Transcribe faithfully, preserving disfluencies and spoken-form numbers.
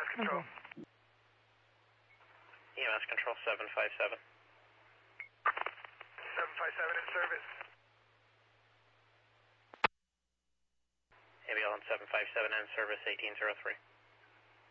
S control. E M S control seven five seven. seven five seven in service. Ambulance seven five seven in service eighteen zero three.